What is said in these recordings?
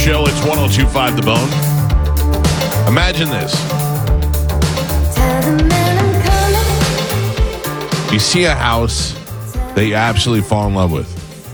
Show. It's 102.5 The Bone. Imagine this. You see a house that you absolutely fall in love with.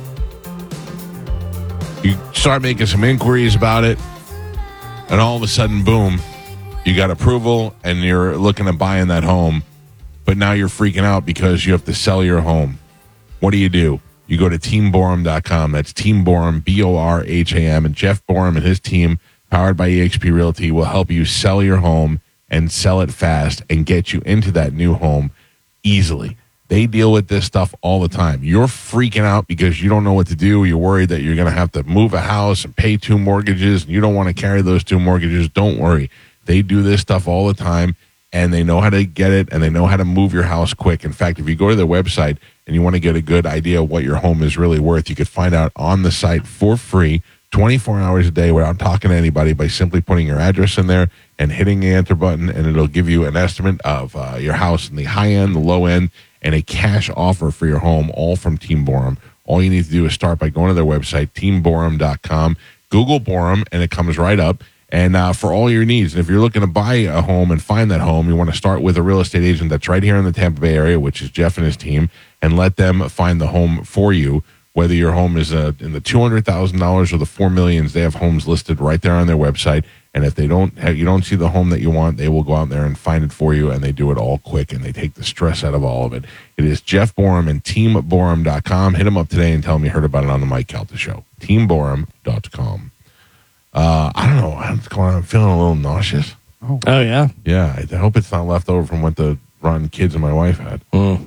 You start making some inquiries about it, and all of a sudden, boom, you got approval, and you're looking at buying that home, but now you're freaking out because you have to sell your home. What do? You go to teamborum.com. That's Team Borum, Borham, and Jeff Borum and his team, powered by eXp Realty, will help you sell your home and sell it fast and get you into that new home easily. They deal with this stuff all the time. You're freaking out because you don't know what to do. You're worried that you're going to have to move a house and pay 2 mortgages, and you don't want to carry those 2 mortgages. Don't worry. They do this stuff all the time, and they know how to get it, and they know how to move your house quick. In fact, if you go to their website and you want to get a good idea of what your home is really worth, you could find out on the site for free, 24 hours a day, without talking to anybody, by simply putting your address in there and hitting the enter button, and it'll give you an estimate of your house in the high end, the low end, and a cash offer for your home, all from Team Borum. All you need to do is start by going to their website, teamborum.com, Google Borum, and it comes right up. And for all your needs, and if you're looking to buy a home and find that home, you want to start with a real estate agent that's right here in the Tampa Bay area, which is Jeff and his team, and let them find the home for you. Whether your home is in the $200,000 or the $4 million, they have homes listed right there on their website. And if you don't see the home that you want, they will go out there and find it for you, and they do it all quick, and they take the stress out of all of it. It is Jeff Borum and teamborum.com. Hit them up today and tell them you heard about it on the Mike Calta Show. Teamborum.com. I don't know. What's going on? I'm feeling a little nauseous. Oh yeah? Yeah, I hope it's not left over from what the rotten kids and my wife had. Well,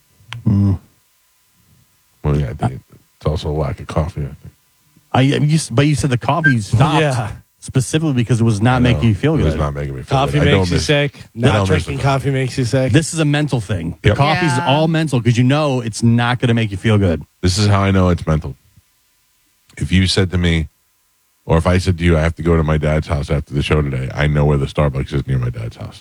yeah, I think it's also a lack of coffee, I think. But you said the coffee stopped specifically because it was not making you feel good. It was not making me feel Coffee good. makes you sick. Not drinking coffee makes you sick. This is a mental thing. The Yep. coffee's all mental because you know it's not going to make you feel good. This is how I know it's mental. If you said to me, or if I said to you, I have to go to my dad's house after the show today, I know where the Starbucks is near my dad's house.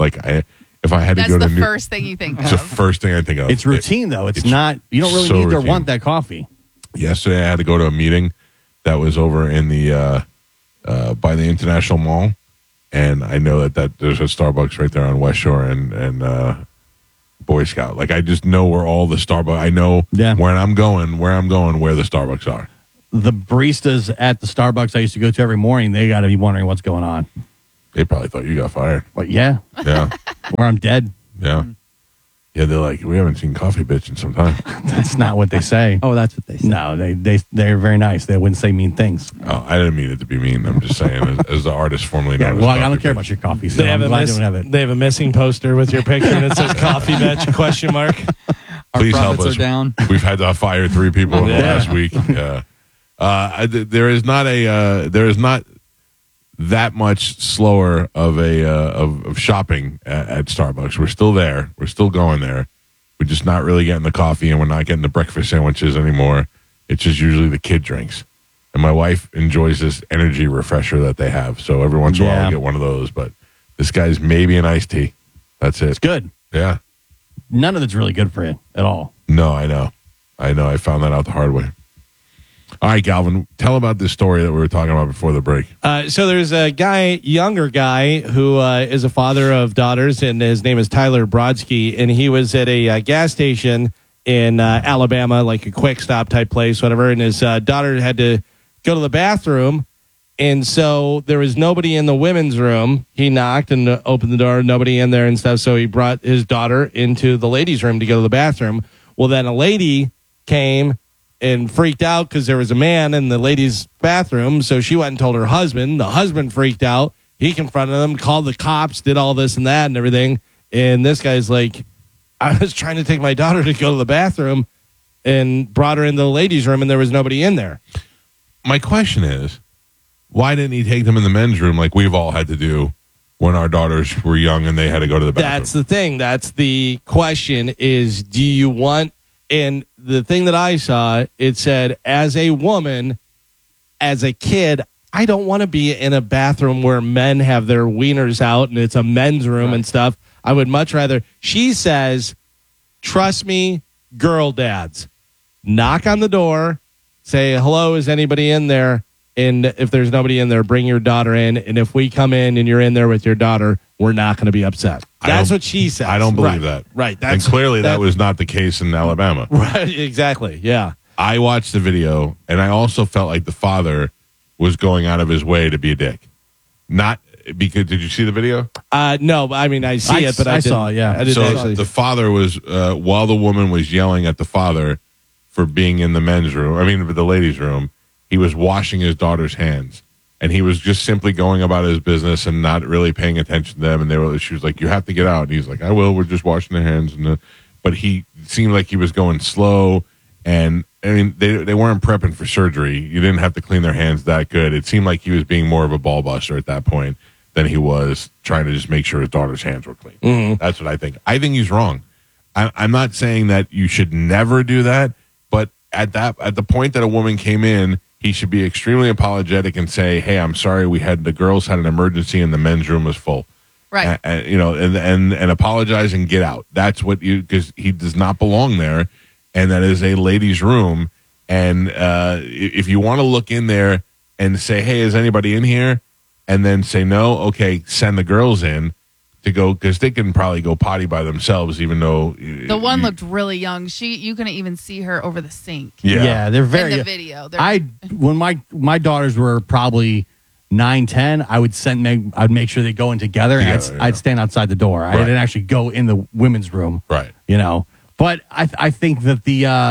If I had to go to That's the first thing you think of. It's the first thing I think of. It's routine, though. It's not, you don't really so need or routine. want that coffee. Yesterday, I had to go to a meeting that was over in the by the International Mall, and I know that there's a Starbucks right there on West Shore and Boy Scout. Like, I just know where all the Starbucks. I know where I'm going, where the Starbucks are. The baristas at the Starbucks I used to go to every morning, they got to be wondering what's going on. They probably thought you got fired. But yeah, or I'm dead. Yeah. Yeah, they're like, we haven't seen Coffee Bitch in some time. That's not what they say. Oh, that's what they say. No, they're very nice. They wouldn't say mean things. Oh, I didn't mean it to be mean. I'm just saying, as the artist formerly known as Well, I Coffee don't care Bitch. about your coffee, so They I'm have, glad they don't have it. they have a missing poster with your picture and it says coffee bitch question mark. Please help profits us. are down. We've had to fire 3 people in the last week. Yeah. There is not that much slower of of shopping at Starbucks. We're still there. We're still going there. We're just not really getting the coffee, and we're not getting the breakfast sandwiches anymore. It's just usually the kid drinks. And my wife enjoys this energy refresher that they have. So every once in a while, I'll get one of those. But this guy's maybe an iced tea. That's it. It's good. Yeah. None of it's really good for you at all. No, I know. I found that out the hard way. All right, Galvin, tell about this story that we were talking about before the break. So there's a younger guy, who is a father of daughters, and his name is Tyler Brodsky, and he was at a gas station in Alabama, like a quick stop type place, whatever, and his daughter had to go to the bathroom, and so there was nobody in the women's room. He knocked and opened the door, nobody in there and stuff, so he brought his daughter into the ladies' room to go to the bathroom. Well, then a lady came and freaked out because there was a man in the ladies' bathroom. So she went and told her husband. The husband freaked out. He confronted them, called the cops, did all this and that and everything. And this guy's like, I was trying to take my daughter to go to the bathroom and brought her into the ladies' room, and there was nobody in there. My question is, why didn't he take them in the men's room like we've all had to do when our daughters were young and they had to go to the bathroom? That's the thing. That's the question is, do you want... And the thing that I saw, it said, as a woman, as a kid, I don't want to be in a bathroom where men have their wieners out and it's a men's room and stuff. I would much rather. She says, trust me, girl dads, knock on the door, say, hello, is anybody in there? And if there's nobody in there, bring your daughter in. And if we come in and you're in there with your daughter, we're not going to be upset. That's what she says. I don't believe that. Right. And clearly that was not the case in Alabama. Right. Exactly. Yeah. I watched the video, and I also felt like the father was going out of his way to be a dick. Not because, did you see the video? No, I mean, I see it, but I saw it, yeah. I didn't So actually. the father was, while the woman was yelling at the father for being in the men's room, the ladies' room, he was washing his daughter's hands. And he was just simply going about his business and not really paying attention to them. And she was like, "You have to get out." And he's like, "I will. We're just washing their hands." But he seemed like he was going slow. And they weren't prepping for surgery. You didn't have to clean their hands that good. It seemed like he was being more of a ball buster at that point than he was trying to just make sure his daughter's hands were clean. Mm-hmm. That's what I think. I think he's wrong. I'm not saying that you should never do that, but at the point that a woman came in, he should be extremely apologetic and say, "Hey, I'm sorry. The girls had an emergency and the men's room was full." Right. And apologize and get out. That's what because he does not belong there. And that is a ladies' room. And if you want to look in there and say, "Hey, is anybody in here?" and then say no, okay, send the girls in to go, because they can probably go potty by themselves, even though The one looked really young. You couldn't even see her over the sink. Yeah, they're very. In the video. When my daughters were probably 9, 10, I'd make sure they go in together, and I'd stand outside the door. I didn't actually go in the women's room. Right. But I think that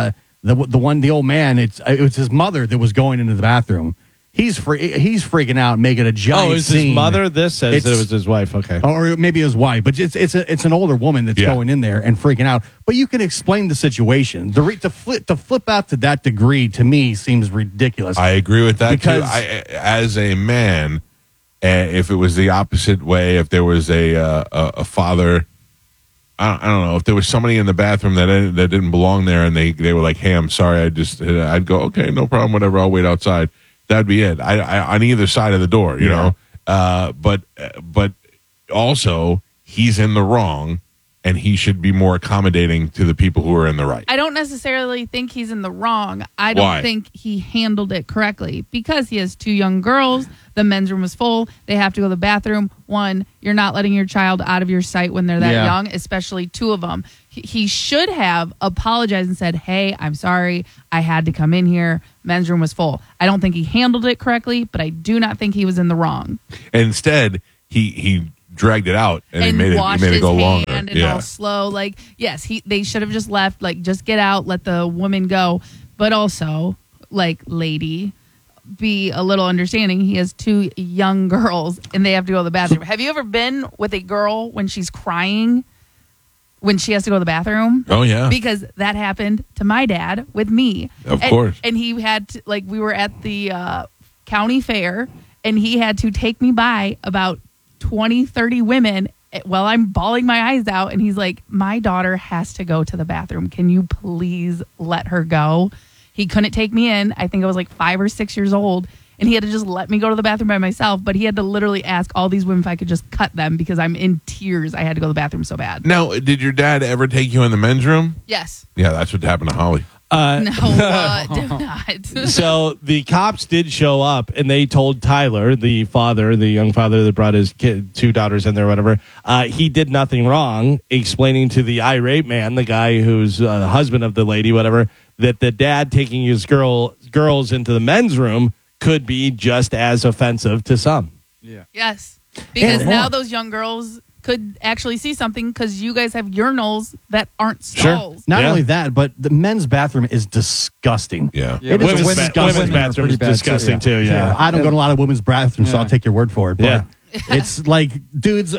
the old man, it was his mother that was going into the bathroom. He's freaking out, making a giant Oh, is scene. his mother? This says that it was his wife. Okay. Or maybe his wife, but it's an older woman that's going in there and freaking out. But you can explain the situation. To flip out to that degree, to me, seems ridiculous. I agree with that Because- too. As a man, if it was the opposite way, if there was a father, I don't know, if there was somebody in the bathroom that didn't belong there, and they were like, "Hey, I'm sorry," I'd go, "Okay, no problem, whatever. I'll wait outside." That'd be it. I on either side of the door, you know. But also, he's in the wrong, and he should be more accommodating to the people who are in the right. I don't necessarily think he's in the wrong. I don't Why? think he handled it correctly because he has 2 young girls. The men's room is full. They have to go to the bathroom. One, you're not letting your child out of your sight when they're that young, especially 2 of them. He should have apologized and said, "Hey, I'm sorry. I had to come in here. Men's room was full." I don't think he handled it correctly, but I do not think he was in the wrong. Instead, he dragged it out and he made washed it his go longer. hand and all slow. Like, yes, they should have just left. Like, just get out, let the woman go. But also, like, lady, be a little understanding. He has 2 young girls and they have to go to the bathroom. Have you ever been with a girl when she's crying when she has to go to the bathroom? Oh yeah, Because that happened to my dad with me. Of course. And he had to, we were at the county fair and he had to take me by about 20, 30 women while I'm bawling my eyes out. And he's like, "My daughter has to go to the bathroom. Can you please let her go?" He couldn't take me in. I think I was like 5 or 6 years old. And he had to just let me go to the bathroom by myself. But he had to literally ask all these women if I could just cut them because I'm in tears. I had to go to the bathroom so bad. Now, did your dad ever take you in the men's room? Yes. Yeah, that's what happened to Holly. No, do not. So the cops did show up and they told Tyler, the father, the young father that brought his 2 daughters in there, whatever, he did nothing wrong, explaining to the irate man, the guy who's the husband of the lady, whatever, that the dad taking his girls into the men's room could be just as offensive to some. Yes. Because And now more. those young girls could actually see something because you guys have urinals that aren't Sure. stalls. Not Yeah. only that, but the men's bathroom is disgusting. Yeah. It is Women's disgusting. bathroom is disgusting too. Yeah. I don't go to a lot of women's bathrooms, so I'll take your word for it. But Yeah. it's like, dudes,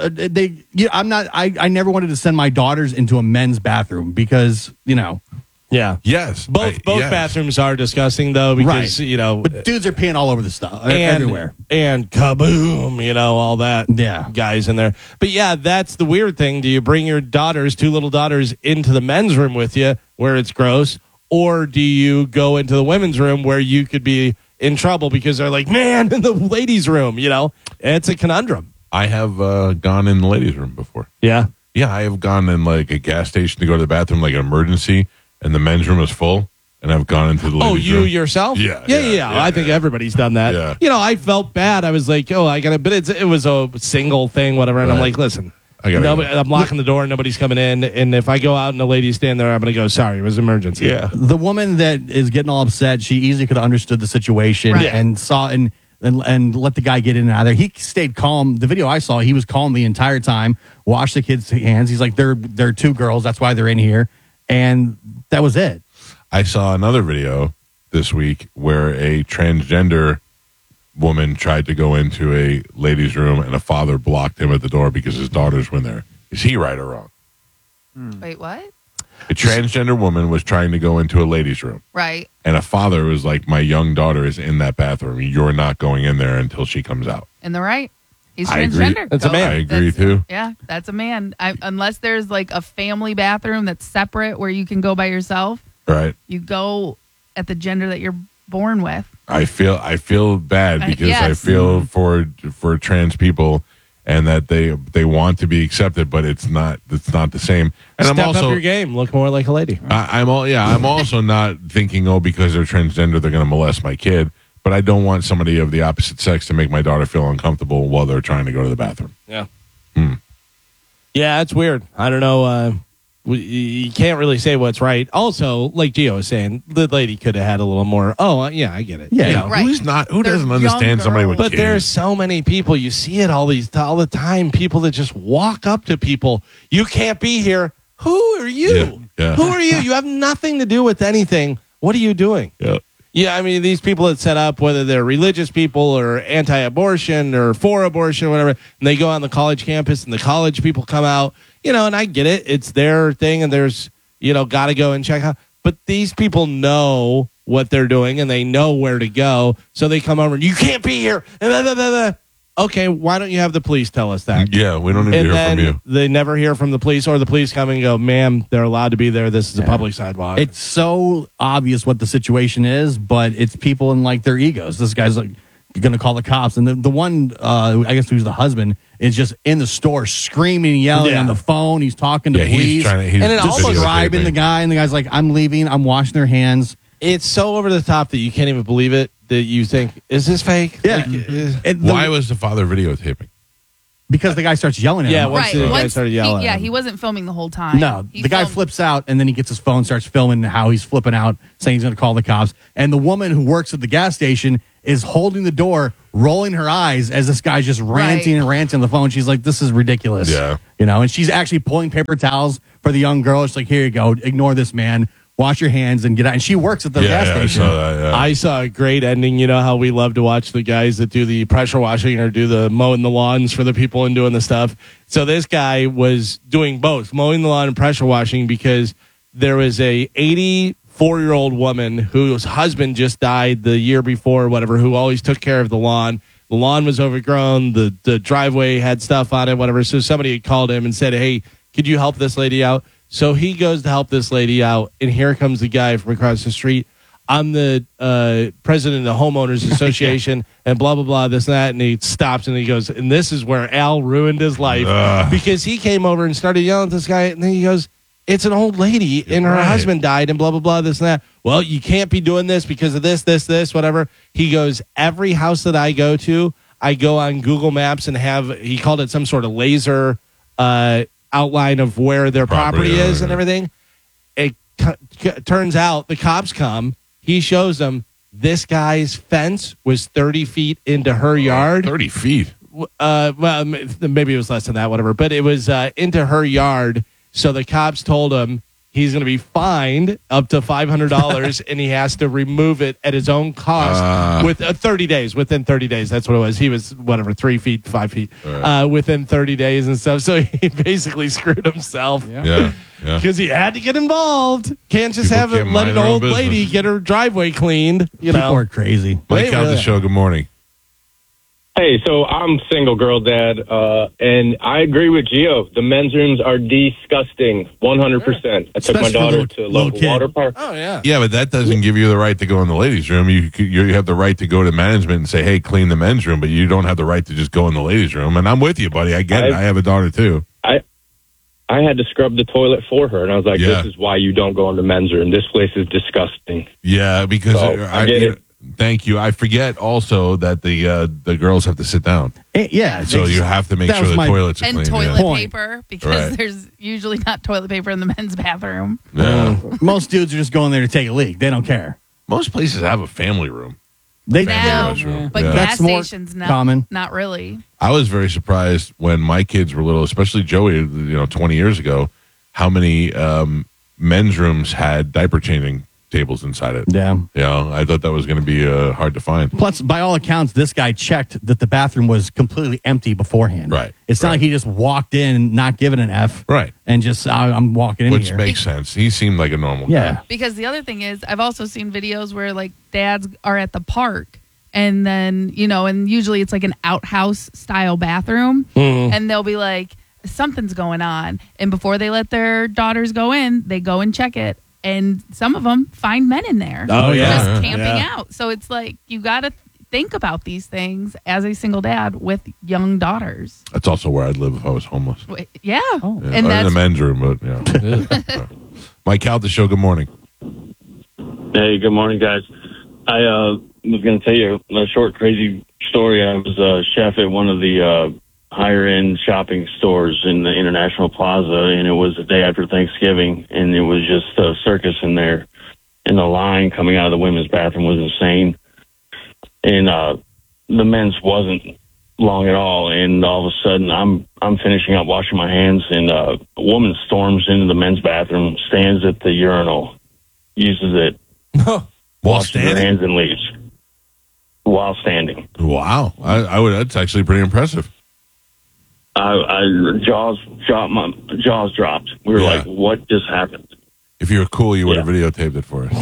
I never wanted to send my daughters into a men's bathroom because, Yeah. Yes. Both yes. bathrooms are disgusting though because Right. But dudes are peeing all over the stuff, and, everywhere. and kaboom, all that guys in there. But yeah, that's the weird thing. Do you bring your 2 little daughters into the men's room with you where it's gross, or do you go into the women's room where you could be in trouble because they're like, "Man, in the ladies' room," It's a conundrum. I have gone in the ladies' room before. Yeah. Yeah, I have gone in like a gas station to go to the bathroom, like an emergency, and the men's room is full. and I've gone into the Oh, ladies' you room. yourself? Yeah, Yeah. I think everybody's done that. Yeah. You know, I felt bad. I was like, oh, I got to, but it was a single thing, whatever. And I'm Right. like, listen, I gotta go. I'm locking the door, nobody's coming in. And if I go out and the lady's standing there, I'm going to go, sorry, it was an emergency. Yeah. The woman that is getting all upset, she easily could have understood the situation Right. and saw and let the guy get in and out of there. He stayed calm. The video I saw, he was calm the entire time. Washed the kids' hands. He's like, they're two girls. That's why they're in here, and that was it. I saw another video this week where a transgender woman tried to go into a ladies' room and a father blocked him at the door because his daughters were in there. Is he right or wrong? Wait, what? A transgender woman was trying to go into a ladies' room, Right. and a father was like, "My young daughter is in that bathroom. You're not going in there until she comes out." In the right. He's I agree. transgender. That's a Go. man. I agree That's- too. Yeah, that's a man. Unless there's like a family bathroom that's separate where you can go by yourself, Right. you go at the gender that you're born with. I feel bad because I Yes. feel for trans people and that they want to be accepted, but it's not the same. And Step I'm also up your game. Look more like a lady. I'm also not thinking, oh, because they're transgender they're going to molest my kid. But I don't want somebody of the opposite sex to make my daughter feel uncomfortable while they're trying to go to the bathroom. Yeah. Yeah, it's weird. I don't know. You can't really say what's right. Also, like Gio was saying, the lady could have had a little more. Oh, yeah, I get it. Yeah. You know. Right. Who They're doesn't understand young somebody with girls. But kids? there's so many people. You see it all the time. People that just walk up to people. You can't be here. Who are you? Yeah. Who are you? You have nothing to do with anything. What are you doing? Yeah. Yeah, I mean, these people that set up, whether they're religious people or anti-abortion or for abortion or whatever, and they go on the college campus and the college people come out, you know, and I get it. It's their thing and there's, got to go and check out. But these people know what they're doing and they know where to go. So they come over and you can't be here. And blah, blah, blah, blah. Okay, why don't you have the police tell us that? Yeah, we don't need to And hear then from you. they never hear from the police, or the police come and go, ma'am, they're allowed to be there. This is a public sidewalk. It's so obvious what the situation is, but it's people in like their egos. This guy's like going to call the cops, and the one, I guess who's the husband, is just in the store screaming, yelling Yeah. on the phone. He's talking to Yeah, police, he's trying to. He's and it just almost videotaping. describing the guy, and the guy's like, "I'm leaving. I'm washing their hands." It's so over the top that you can't even believe it, that you think, is this fake? Yeah. Like, And the- Why was the father videotaping? because the guy starts yelling at Yeah, him. once the guy started yelling at him. He wasn't filming the whole time. No, He the guy filmed- flips out, and then he gets his phone, starts filming how he's flipping out, saying he's going to call the cops. And the woman who works at the gas station is holding the door, rolling her eyes as this guy's just ranting and ranting on the phone. She's like, "This is ridiculous." Yeah. And she's actually pulling paper towels for the young girl. She's like, "Here you go. Ignore this man. Wash your hands and get out." And she works at the gas I station. saw that. Yeah. I saw a great ending. You know how we love to watch the guys that do the pressure washing or do the mowing the lawns for the people and doing the stuff. So this guy was doing both, mowing the lawn and pressure washing, because there was a 84-year-old woman whose husband just died the year before, whatever, who always took care of the lawn. The lawn was overgrown. The driveway had stuff on it, whatever. So somebody had called him and said, "Hey, could you help this lady out?" So he goes to help this lady out, and here comes the guy from across the street. I'm the president of the homeowners association and blah, blah, blah, this and that. And he stops and he goes, and this is where Al ruined his life because he came over and started yelling at this guy. And then he goes, "It's an old lady and her husband died and blah, blah, blah, this and that." "Well, you can't be doing this because of this, whatever." He goes, "Every house that I go to, I go on Google Maps and he called it some sort of laser outline of where their property is and everything." It turns out the cops come. He shows them this guy's fence was 30 feet into her yard. 30 feet. Well, maybe it was less than that, whatever. But it was into her yard. So the cops told him he's going to be fined up to $500 and he has to remove it at his own cost with 30 days. Within 30 days, that's what it was. He was 3 feet, 5 feet within 30 days and stuff. So he basically screwed himself. Yeah. Because he had to get involved. Can't just People can't let mind an their own old lady business. get her driveway cleaned. People are crazy. Mike Wait, out the really? show. Good morning. Hey, so I'm single girl dad, and I agree with Gio. The men's rooms are disgusting, 100%. I took my Especially for daughter little- to a little local kid. water park. Oh, yeah. Yeah, but that doesn't give you the right to go in the ladies' room. You have the right to go to management and say, "Hey, clean the men's room," but you don't have the right to just go in the ladies' room. And I'm with you, buddy. I get it. I have a daughter too. I had to scrub the toilet for her, and I was like, Yeah. "This is why you don't go in the men's room. This place is disgusting." Yeah, because So, I get it. Thank you. I forget also that the girls have to sit down, Yeah. so you have to make that sure was the my- toilets are And clean. toilet yeah. Point. paper, because Right. there's usually not toilet paper in the men's bathroom. Yeah. Most dudes are just going there to take a leak. They don't care. Most places have a family room. They Family Now, restroom. but Yeah. gas That's more stations, not, common. not really. I was very surprised when my kids were little, especially Joey, 20 years ago, how many men's rooms had diaper changing tables inside it. Yeah. I thought that was going to be hard to find. Plus, by all accounts, this guy checked that the bathroom was completely empty beforehand. Right, It's not right. like he just walked in, not giving an F, Right. and just I'm walking in Which here. makes sense. He seemed like a normal Yeah. guy. Because the other thing is, I've also seen videos where like dads are at the park, and then and usually it's like an outhouse style bathroom, and they'll be like, something's going on, and before they let their daughters go in, they go and check it, and some of them find men in there, Oh, yeah. just Yeah. camping Yeah. out. So it's like you got to think about these things as a single dad with young daughters. That's also where I'd live if I was homeless. Yeah, Yeah, and or in the that's men's room, but yeah. Mike Cal, the show. Good morning. Hey, good morning, guys. I was going to tell you a short, crazy story. I was a chef at one of the higher-end shopping stores in the International Plaza, and it was the day after Thanksgiving, and it was just a circus in there. And the line coming out of the women's bathroom was insane. And the men's wasn't long at all. And all of a sudden, I'm finishing up washing my hands, and a woman storms into the men's bathroom, stands at the urinal, uses it, While washes her standing. hands, and leaves while standing. Wow, I would. That's actually pretty impressive. My jaws dropped. We were Yeah. like, "What just happened?" If you were cool, you would have Yeah. videotaped it for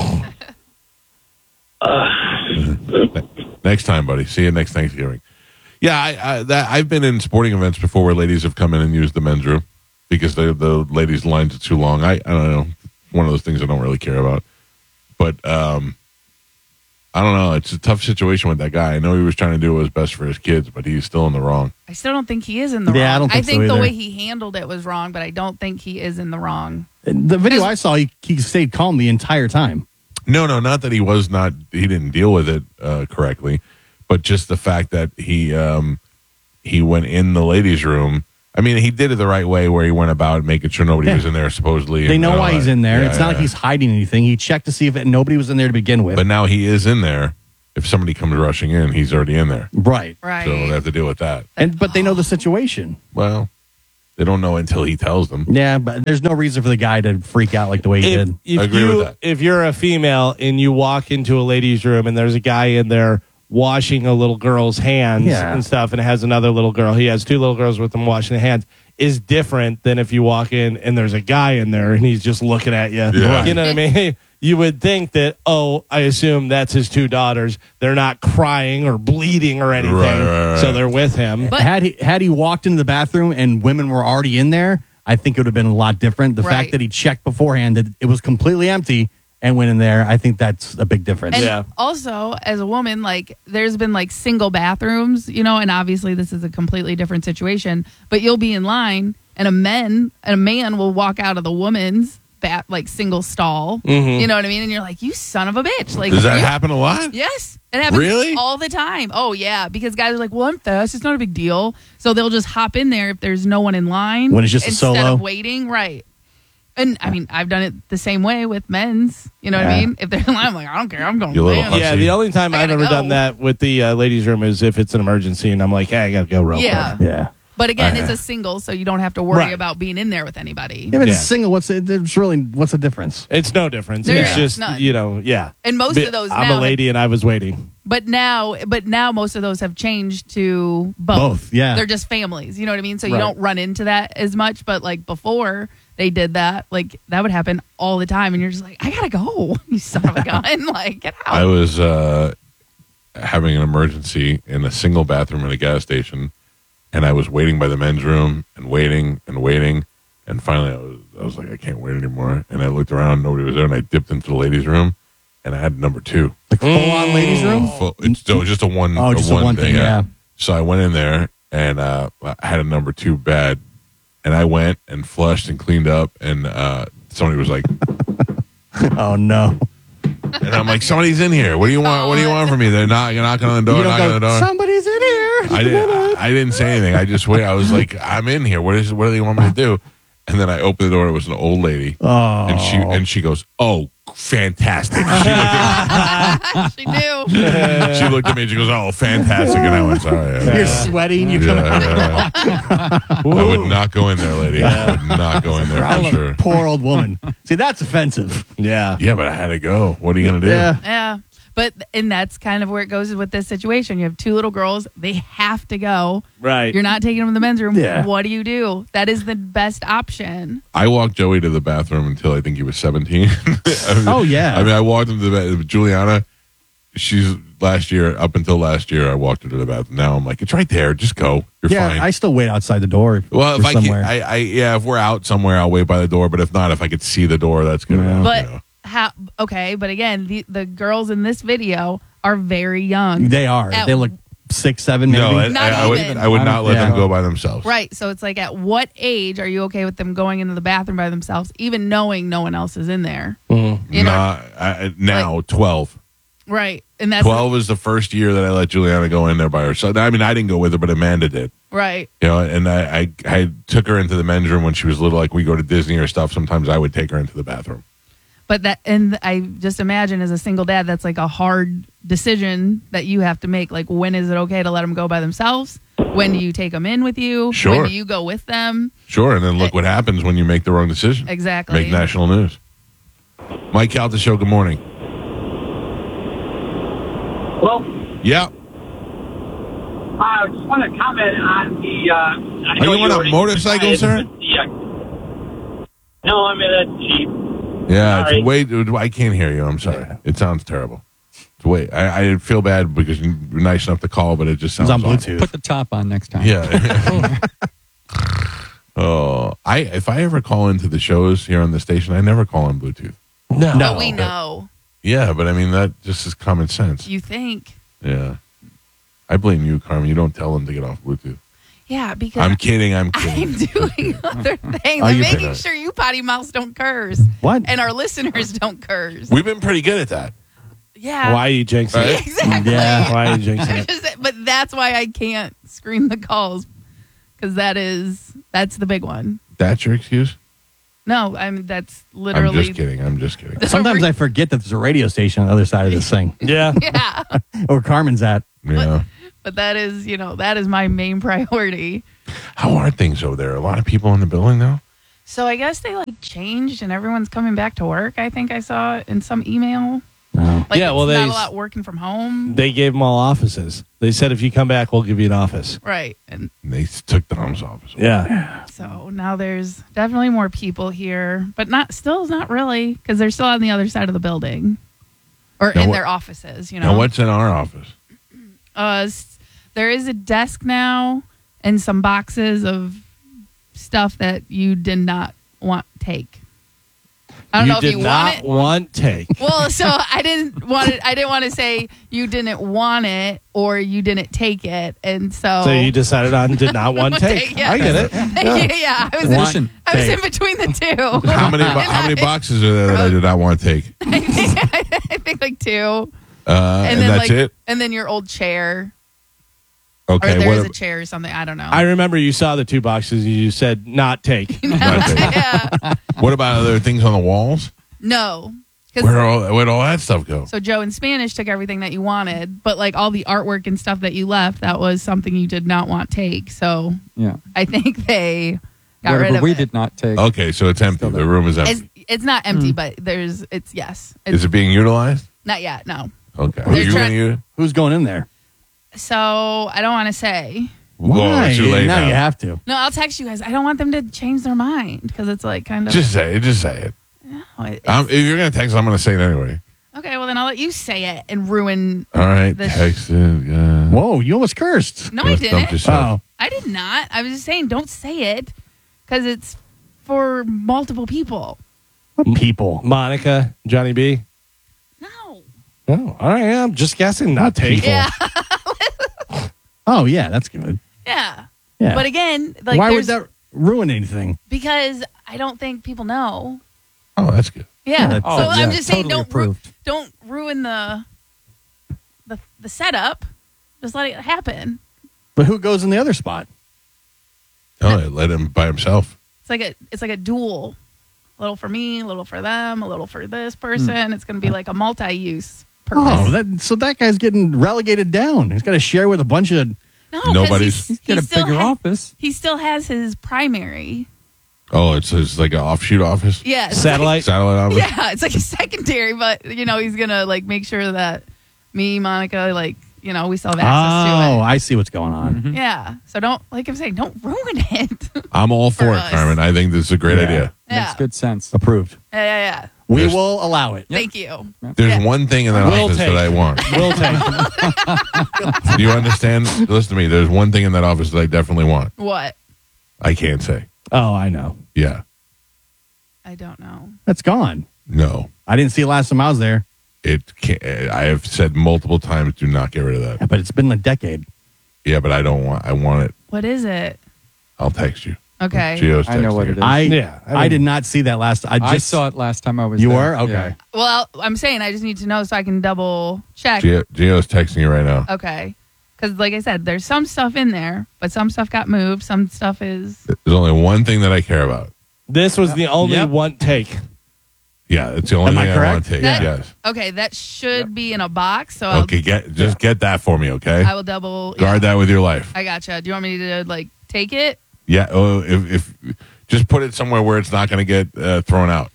us. Next time, buddy. See you next Thanksgiving. Yeah, I've been in sporting events before where ladies have come in and used the men's room because the ladies' lines are too long. I don't know. One of those things I don't really care about. But I don't know. It's a tough situation with that guy. I know he was trying to do what was best for his kids, but he's still in the wrong. I still don't think he is in the Yeah, I wrong. don't think so the either. way he handled it was wrong, but I don't think he is in the wrong. The video I saw, he stayed calm the entire time. No, not that he didn't deal with it correctly, but just the fact that he went in the ladies' room. I mean, he did it the right way where he went about making sure nobody Yeah. was in there supposedly. They and know all why that. he's in there. Yeah, It's not like yeah. he's hiding anything. He checked to see if nobody was in there to begin with. But now he is in there. If somebody comes rushing in, he's already in there. right. Right. So they have to deal with that. But they know the situation. Well, they don't know until he tells them. Yeah, but there's no reason for the guy to freak out like the way he did. I agree with that. If you're a female and you walk into a ladies' room and there's a guy in there washing a little girl's hands Yeah. and stuff, and it has another little girl, he has two little girls with him washing the hands, is different than if you walk in and there's a guy in there and he's just looking at you. Yeah. You know what I mean? You would think that, I assume that's his two daughters. They're not crying or bleeding or anything, Right. so they're with him. But- had he walked into the bathroom and women were already in there, I think it would have been a lot different. The Right. fact that he checked beforehand that it was completely empty and went in there, I think that's a big difference. And Yeah. also, as a woman, like there's been like single bathrooms, and obviously this is a completely different situation. But you'll be in line, and a man will walk out of the woman's single stall. You know what I mean? And you're like, you son of a bitch! Like, Does that you- happen a lot? Yes, it happens Really? all the time. Oh yeah, because guys are like, well, I'm fast. It's not a big deal. So they'll just hop in there if there's no one in line When it's just a instead solo? of waiting. Right. And I mean, I've done it the same way with men's. You know what I Yeah. mean? If they're in line, I'm like, I don't care. I'm going. You little man. hussy. Yeah, the only time I I've gotta ever done go. that with the ladies' room is if it's an emergency and I'm like, hey, I got to go real Yeah. quick. Yeah. But again, it's a single, so you don't have to worry Right. about being in there with anybody. If it's Yeah. single, what's the difference? It's no difference. There It's is just, none. yeah. And most of those I'm now, a lady and I was waiting. but now most of those have changed to both. Both, yeah. They're just families. You know what I mean? So you Right. don't run into that as much. But like before they did that, like that would happen all the time, and you're just like, I gotta go, you son of a gun! Like get out. I was having an emergency in a single bathroom at a gas station, and I was waiting by the men's room and waiting, and finally I was like, I can't wait anymore. And I looked around, nobody was there, and I dipped into the ladies' room, and I had number 2. Like full on ladies' room? It's just a one. Oh, just a one thing, yeah. So I went in there and I had a number 2 bad, And I went and flushed and cleaned up, and somebody was like, Oh no! and I'm like, somebody's in here. What do you want? What do you want from me? They're knocking on the door, You don't knocking on the go, door. somebody's in here. I didn't say anything. I just wait. I was like, I'm in here. What do they want me to do? And then I opened the door. It was an old lady, Oh, and she goes, "Oh, fantastic!" She knew. She looked at me and she goes, "Oh, fantastic!" And I went, "Sorry." you're sweating. You come out. I would not go in there, lady. I would not go in there for sure. Poor old woman. See, that's offensive. Yeah. Yeah, but I had to go. What are you gonna do? Yeah. And that's kind of where it goes with this situation. You have two little girls. They have to go. Right. You're not taking them to the men's room. Yeah. What do? That is the best option. I walked Joey to the bathroom until I think he was 17. Oh, yeah. I mean, I walked him to the bathroom. Juliana, she's last year, up until last year, I walked her to the bathroom. Now I'm like, it's right there. Just go. You're Yeah, fine. I still wait outside the door. Well, if or I can, somewhere. if we're out somewhere, I'll wait by the door. But if not, if I could see the door, that's good enough. But you know. but again, the girls in this video are very young. They are. At- They look 6, 7, maybe. No, Not I would, even. I would not let Yeah. them go by themselves. Right. So it's like, at what age are you okay with them going into the bathroom by themselves, even knowing no one else is in there? You know? Now, 12. Right. And that's 12 is the first year that I let Juliana go in there by herself. I mean, I didn't go with her, but Amanda did. right. You know, and I took her into the men's room when she was little. Like we go to Disney or stuff. Sometimes I would take her into the bathroom. But and I just imagine as a single dad, that's like a hard decision that you have to make. Like, when is it okay to let them go by themselves? When do you take them in with you? Sure. When do you go with them? Sure, and then look what happens when you make the wrong decision. Exactly. Make national news. Mike Calta Show, good morning. Well, Yeah. I just want to comment on the. I Are you on a motorcycle, sir? No, I'm in a Jeep. Yeah, Sorry. it's way. I can't hear you. I'm sorry. It sounds terrible. It's way. I feel bad because you're nice enough to call, but it just sounds It's on awful. Bluetooth. Put the top on next time. Yeah. Oh, if I ever call into the shows here on the station, I never call on Bluetooth. No. No. But we know. Yeah, but I mean that just is common sense. You think. Yeah. I blame you, Carmen. You don't tell them to get off Bluetooth. Yeah, because I'm kidding. I'm I'm kidding. doing other things. Oh, I'm you making better. sure you potty mouths don't curse. What? And our listeners don't curse. We've been pretty good at that. Yeah. Why are you jinxing Right? it? Exactly. Yeah. Why are you jinxing I'm it? just- but that's why I can't screen the calls, because that's the big one. That's your excuse? No, that's literally. I'm just kidding. I'm just kidding. Sometimes I forget that there's a radio station on the other side of this thing, Yeah. Yeah, or Carmen's at. Yeah. but that is that is my main priority. How are things over there? A lot of people in the building now? So I guess they changed and everyone's coming back to work. I think I saw in some email. No. Yeah, well, it's they- not a lot working from home. They gave them all offices. They said, if you come back, we'll give you an office. Right, and And they took Dom's office. Yeah. so now there's definitely more people here, but not really, because they're still on the other side of the building, or Now in what- their offices. You know, Now, what's in our office? There is a desk now and some boxes of stuff that you did not want take. I don't know if did you not want it. want take. Well, so I didn't want it. I didn't want to say you didn't want it or you didn't take it, and so So you decided on did not want take. Yeah. I get it. yeah, I was Listen, I was take. in between the two. How many boxes are there that I did not want to take? I think like two, And then that's it? and then your old chair, or Okay. there's a What, chair or something. I don't know. I remember you saw the two boxes and you said not take. not take. yeah, What about other things on the walls? no, 'cause- Where'd all that stuff go? So Joe in Spanish took everything that you wanted, but all the artwork and stuff that you left, that was something you did not want take. So yeah. I think they got rid Whatever of we it. did not take. Okay, so it's empty. The room is empty. It's not empty, but it's yes. It's Is it being utilized? not yet, no. Okay. Are They're you going trying- to use it? Who's going in there? So I don't want to say. Well, it's too late now now. you have to. No, I'll text you guys. I don't want them to change their mind because it's kind of. Just say it. Just say it. No, it's- If you're going to text, I'm going to say it anyway. okay, well then I'll let you say it and ruin. All right. This- Text it. Yeah. Whoa, you almost cursed. No, I Just dump didn't. yourself. Oh, I did not. I was just saying, don't say it because it's for multiple people. what people? Monica, Johnny B. No. Oh, all right. I'm just guessing not take. Yeah. Oh, yeah, that's good. Yeah. Yeah. But again, Why would there's, that? ruin anything. Because I don't think people know. Oh, that's good. Yeah. Oh, so yeah, I'm just saying, totally approved. don't ruin the setup. Just let it happen. But who goes in the other spot? Oh, let him by himself. It's like a duel. A little for me, a little for them, a little for this person. It's going to be like a multi-use purpose. Oh, so that guy's getting relegated down. He's got to share with a bunch of. No, 'cause Nobody's- He's got a bigger office. He still has his primary. Oh, it's like an offshoot office? Yeah. it's Satellite. Satellite office? Yeah, it's like a secondary, but he's gonna like make sure that me, Monica, we still have access Oh, to I see what's going on. it. Yeah. So don't, like I'm saying, don't ruin it. I'm all for For it, us. Carmen. I think this is a great idea. Yeah. Makes good sense. Approved. Yeah. We There's- will allow it. Thank you. There's Yeah. one thing in that We'll office take. that I want. We'll take. Do you understand? Listen to me. There's one thing in that office that I definitely want. What? I can't say. Oh, I know. Yeah. I don't know. That's gone. No. I didn't see it last time I was there, It can't. I have said multiple times, do not get rid of that. but it's been a decade. Yeah, but I don't want. I want it. What is it? I'll text you. Okay. Gio's I know texting what you. it is. I did not see that last. I saw it last time I was You there. were? Okay. Yeah. Well, I'm saying I just need to know so I can double check. Gio's texting you right now. Okay. Because, like I said, there's some stuff in there, but some stuff got moved. Some stuff is. There's only one thing that I care about. This was the only Yep. one take. Yeah, it's the only Am I thing I correct? want to take. That- Yes. Okay, that should be in a box. So I'll, Okay, get that for me, okay? I will double. Guard that with your life. I gotcha. Do you want me to, take it? Yeah. Oh, if just put it somewhere where it's not going to get thrown out.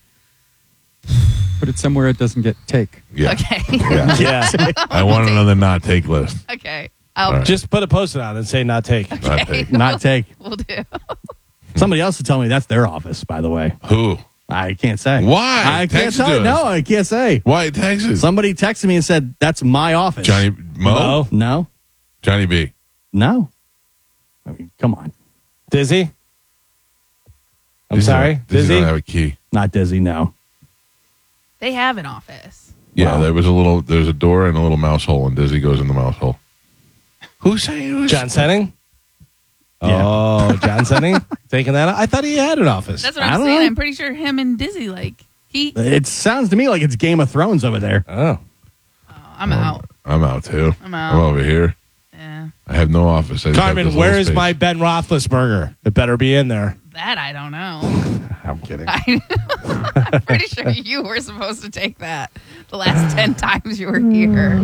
Put it somewhere it doesn't get take. Yeah. Okay. Yeah. Yeah. I want another not take list. Okay. I'll. All right. Just put a post-it on and say not take. Not take. Not take. We'll do. Somebody else will tell me that's their office, by the way. Who? I can't say. Why? I can't Text tell it you. to No, us. I can't say. Why Texas? Somebody texted me and said, that's my office. Johnny Mo? Mo? No. Johnny B. No. I mean, come on. Dizzy? I'm Dizzy sorry? don't- Dizzy Dizzy? don't have a key. Not Dizzy, no. They have an office. Yeah, Wow. there's a door and a little mouse hole, and Dizzy goes in the mouse hole. Who's saying who's John Senning? Yeah. Oh, John Senning? Taking that out? I thought he had an office. That's what I I'm don't saying. know. I'm pretty sure him and Dizzy, he. It sounds to me like it's Game of Thrones over there. Oh. I'm out. I'm out too. I'm out. I'm over here. Yeah. I have no office. I just have Carmen, this where little is space. my Ben Roethlisberger? It better be in there. That I don't know. I'm kidding. I'm pretty sure you were supposed to take that the last 10 times you were here.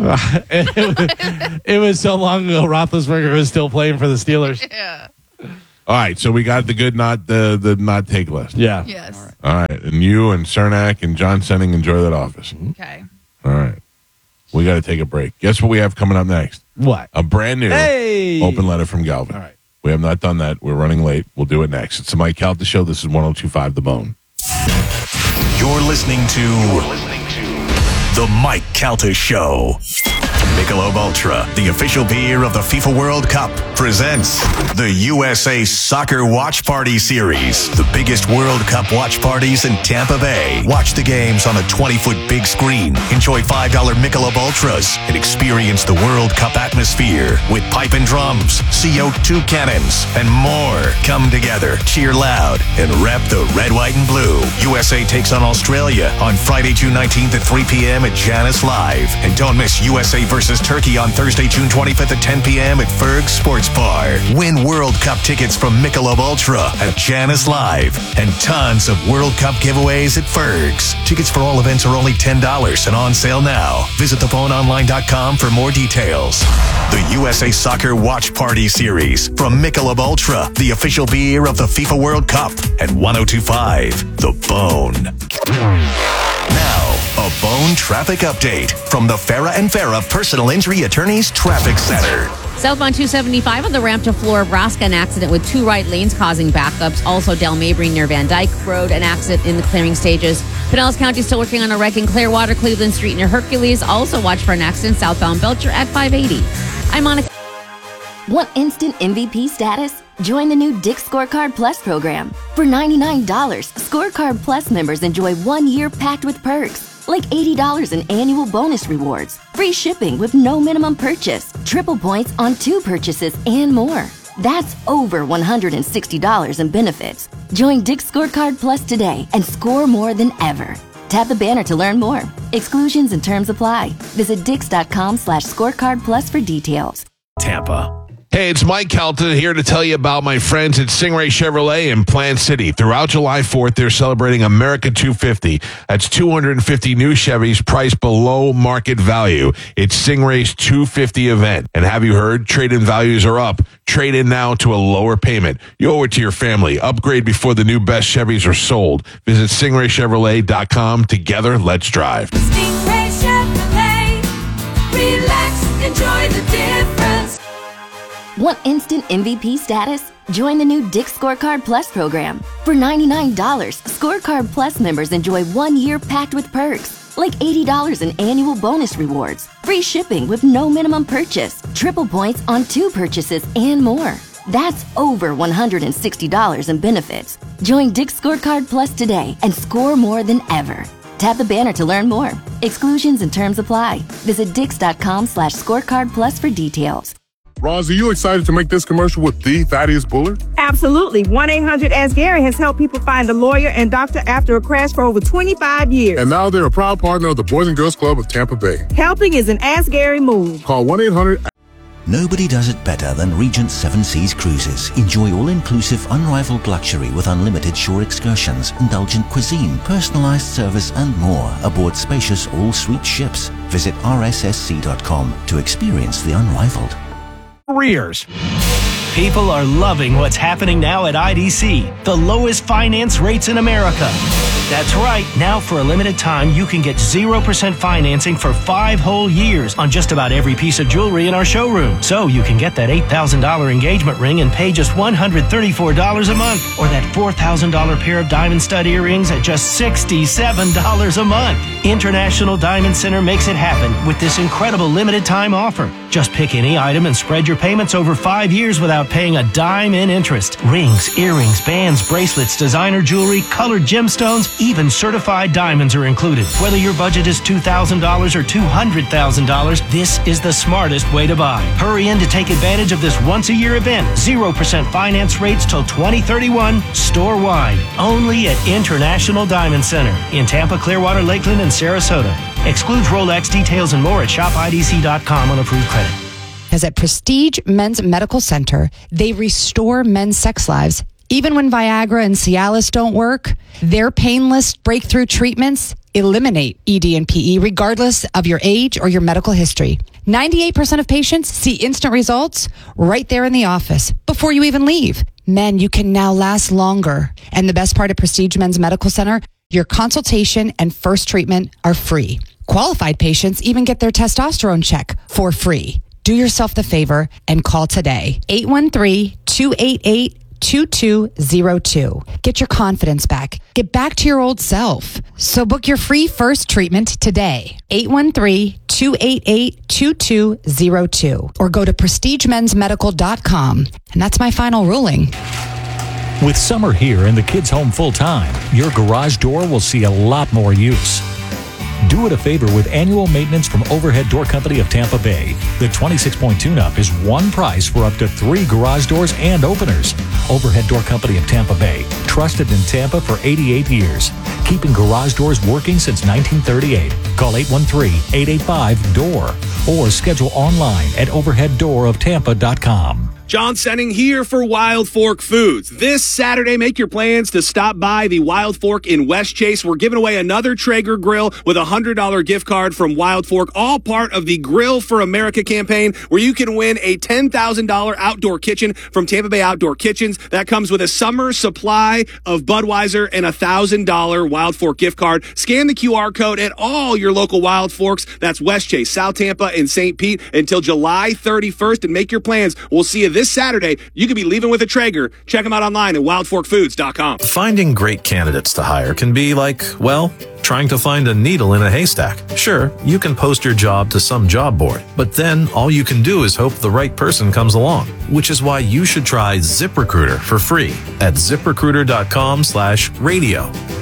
It was so long ago, Roethlisberger was still playing for the Steelers. Yeah. All right, so we got the good not the not take list. Yeah. Yes. All right, and you and Cernak and John Senning enjoy that office. Okay. All right, we got to take a break. Guess what we have coming up next? What? A brand new Hey! open letter from Galvin. All right. We have not done that. We're running late. We'll do it next. It's the Mike Calta Show. This is 102.5 The Bone. You're listening to The Mike Calta Show. Michelob Ultra, the official beer of the FIFA World Cup, presents the USA Soccer Watch Party Series. The biggest World Cup watch parties in Tampa Bay. Watch the games on a 20-foot big screen. Enjoy $5 Michelob Ultras and experience the World Cup atmosphere with pipe and drums, CO2 cannons, and more. Come together, cheer loud, and rep the red, white, and blue. USA takes on Australia on Friday, June 19th at 3 p.m. at Janus Live. And don't miss USA versus Turkey on Thursday, June 25th at 10 p.m. at Ferg's Sports Bar. Win World Cup tickets from Michelob Ultra at Janus Live. And tons of World Cup giveaways at Ferg's. Tickets for all events are only $10 and on sale now. Visit theboneonline.com for more details. The USA Soccer Watch Party Series from Michelob Ultra, the official beer of the FIFA World Cup at 102.5 The Bone. Now, a Bone traffic update from the Farah and Farah Personal Injury Attorneys Traffic Center. Southbound 275 on the ramp to Flora-Braska, an accident with 2 right lanes causing backups. Also, Del Mabry near Van Dyke Road, an accident in the clearing stages. Pinellas County still working on a wreck in Clearwater, Cleveland Street near Hercules. Also, watch for an accident southbound Belcher at 580. I'm Monica. Want instant MVP status? Join the new Dick's Scorecard Plus program. For $99, Scorecard Plus members enjoy 1 year packed with perks, like $80 in annual bonus rewards, free shipping with no minimum purchase, triple points on 2 purchases, and more. That's over $160 in benefits. Join Dick's Scorecard Plus today and score more than ever. Tap the banner to learn more. Exclusions and terms apply. Visit dix.com/scorecard plus for details. Tampa. Hey, it's Mike Calta here to tell you about my friends at Stingray Chevrolet in Plant City. Throughout July 4th, they're celebrating America 250. That's 250 new Chevys priced below market value. It's Stingray's 250 event. And have you heard? Trade-in values are up. Trade in now to a lower payment. You owe it to your family. Upgrade before the new best Chevys are sold. Visit StingrayChevrolet.com. Together, let's drive. Stingray Chevrolet. Relax, enjoy the difference. Want instant MVP status? Join the new Dick's Scorecard Plus program. For $99, Scorecard Plus members enjoy 1 year packed with perks, like $80 in annual bonus rewards, free shipping with no minimum purchase, triple points on 2 purchases, and more. That's over $160 in benefits. Join Dick's Scorecard Plus today and score more than ever. Tap the banner to learn more. Exclusions and terms apply. Visit dix.com/scorecard plus for details. Roz, are you excited to make this commercial with the Thaddeus Bullard? Absolutely. 1-800-ASK-GARY has helped people find a lawyer and doctor after a crash for over 25 years. And now they're a proud partner of the Boys and Girls Club of Tampa Bay. Helping is an Ask Gary move. Call 1-800- Nobody does it better than Regent Seven Seas Cruises. Enjoy all-inclusive, unrivaled luxury with unlimited shore excursions, indulgent cuisine, personalized service, and more aboard spacious all-suite ships. Visit rssc.com to experience the unrivaled. Careers. People are loving what's happening now at IDC, the lowest finance rates in America. That's right. Now, for a limited time, you can get 0% financing for 5 whole years on just about every piece of jewelry in our showroom. So you can get that $8,000 engagement ring and pay just $134 a month, or that $4,000 pair of diamond stud earrings at just $67 a month. International Diamond Center makes it happen with this incredible limited time offer. Just pick any item and spread your payments over 5 years without paying a dime in interest. Rings, earrings, bands, bracelets, designer jewelry, colored gemstones, even certified diamonds are included. Whether your budget is $2,000 or $200,000, this is the smartest way to buy. Hurry in to take advantage of this once-a-year event. 0% finance rates till 2031, store-wide. Only at International Diamond Center in Tampa, Clearwater, Lakeland, and Sarasota. Excludes Rolex. Details and more at shopidc.com on approved credit. Because at Prestige Men's Medical Center, they restore men's sex lives. Even when Viagra and Cialis don't work, their painless breakthrough treatments eliminate ED and PE regardless of your age or your medical history. 98% of patients see instant results right there in the office before you even leave. Men, you can now last longer. And the best part of Prestige Men's Medical Center, your consultation and first treatment are free. Qualified patients even get their testosterone check for free. Do yourself the favor and call today. 813-288-2202. Get your confidence back. Get back to your old self. So book your free first treatment today. 813-288-2202. Or go to prestigemensmedical.com. And that's my final ruling. With summer here and the kids home full time, your garage door will see a lot more use. Do it a favor with annual maintenance from Overhead Door Company of Tampa Bay. The 26-point tune-up is one price for up to 3 garage doors and openers. Overhead Door Company of Tampa Bay, trusted in Tampa for 88 years. Keeping garage doors working since 1938. Call 813-885-DOOR or schedule online at overheaddooroftampa.com. John Senning here for Wild Fork Foods. This Saturday, make your plans to stop by the Wild Fork in West Chase. We're giving away another Traeger grill with a $100 gift card from Wild Fork, all part of the Grill for America campaign, where you can win a $10,000 outdoor kitchen from Tampa Bay Outdoor Kitchens. That comes with a summer supply of Budweiser and a $1,000 Wild Fork gift card. Scan the QR code at all your local Wild Forks. That's West Chase, South Tampa, and St. Pete until July 31st, and make your plans. We'll see you this Saturday. You could be leaving with a Traeger. Check them out online at wildforkfoods.com. Finding great candidates to hire can be like, well, trying to find a needle in a haystack. Sure, you can post your job to some job board, but then all you can do is hope the right person comes along, which is why you should try ZipRecruiter for free at ziprecruiter.com/radio.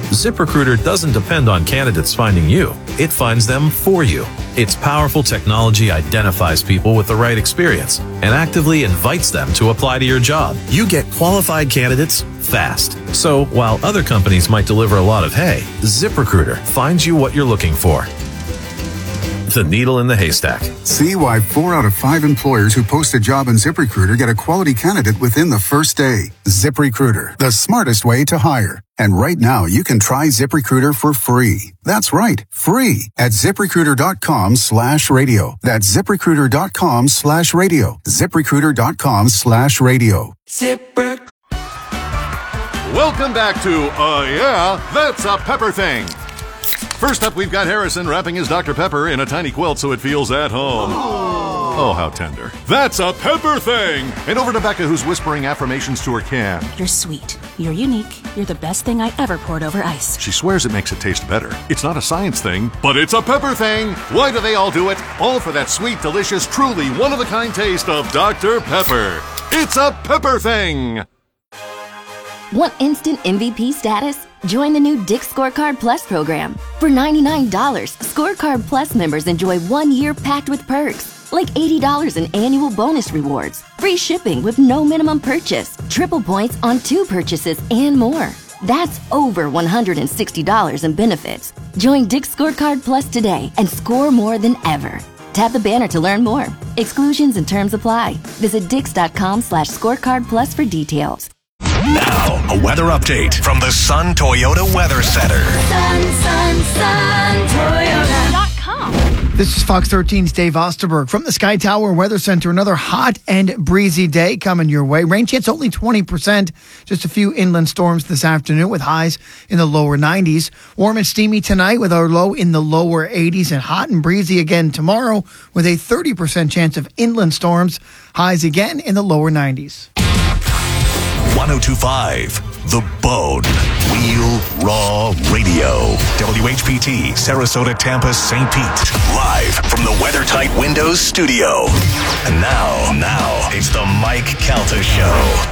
ZipRecruiter doesn't depend on candidates finding you. It finds them for you. Its powerful technology identifies people with the right experience and actively invites them to apply to your job. You get qualified candidates fast. So while other companies might deliver a lot of hay, ZipRecruiter finds you what you're looking for. The needle in the haystack. See why 4 out of 5 employers who post a job in ZipRecruiter get a quality candidate within the first day. ZipRecruiter, the smartest way to hire. And right now, you can try ZipRecruiter for free. That's right, free at ZipRecruiter.com/radio. That's ZipRecruiter.com/radio. ZipRecruiter.com/radio. Welcome back to Yeah, That's a Pepper Thing. First up, we've got Harrison wrapping his Dr. Pepper in a tiny quilt so it feels at home. Oh, how tender. That's a pepper thing! And over to Becca, who's whispering affirmations to her can. You're sweet. You're unique. You're the best thing I ever poured over ice. She swears it makes it taste better. It's not a science thing, but it's a pepper thing! Why do they all do it? All for that sweet, delicious, truly one-of-a-kind taste of Dr. Pepper. It's a pepper thing! Want instant MVP status? Join the new Dick's Scorecard Plus program. For $99, Scorecard Plus members enjoy 1 year packed with perks, like $80 in annual bonus rewards, free shipping with no minimum purchase, triple points on 2 purchases, and more. That's over $160 in benefits. Join Dick's Scorecard Plus today and score more than ever. Tap the banner to learn more. Exclusions and terms apply. Visit dix.com/scorecard plus for details. Now, a weather update from the Sun Toyota Weather Center. Toyota.com. This is Fox 13's Dave Osterberg from the Sky Tower Weather Center. Another hot and breezy day coming your way. Rain chance only 20%. Just a few inland storms this afternoon with highs in the lower 90s. Warm and steamy tonight with our low in the lower 80s, and hot and breezy again tomorrow with a 30% chance of inland storms. Highs again in the lower 90s. 1025, The Bone. Real Raw Radio. WHPT, Sarasota, Tampa, St. Pete. Live from the WeatherTight Windows studio. And now, it's the Mike Calta Show.